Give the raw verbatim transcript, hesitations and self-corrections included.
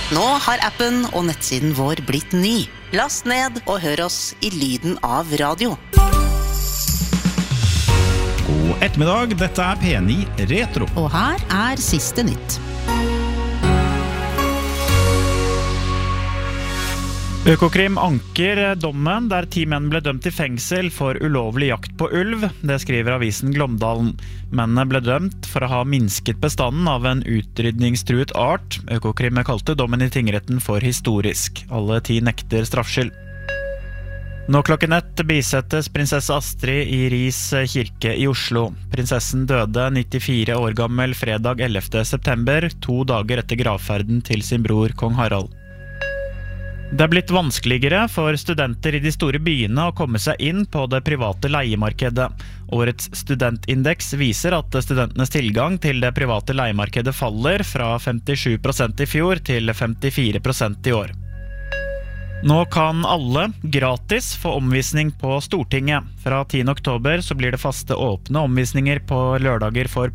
Nå har appen og nettsiden vår blitt ny. Last ned og hør oss i lyden av radio. God ettermiddag, dette er P ni Retro. Og her er siste nytt. Økokrim anker dommen der ti menn ble dømt til fengsel for ulovlig jakt på ulv. Det skriver avisen Glåmdalen. Mennene ble dømt for å ha minsket bestanden av en utrydningstruet art. Økokrim kalte dommen i tingretten for historisk. Alle ti nekter straffskyld. Nå klokken ett bisettes prinsesse Astrid i Ris kirke i Oslo. Prinsessen døde nittifire år gammel fredag ellevte september, to dager etter gravferden til sin bror kong Harald. Det er blitt vanskeligere for studenter i de store byene å komme seg inn på det private leiemarkedet. Årets studentindeks viser at studentenes tilgang til det private leiemarkedet faller fra femtisju prosent i fjor til femtifire prosent i år. Nå kan alle gratis få omvisning på Stortinget. Fra tiende oktober så blir det faste åpne omvisninger på lørdager for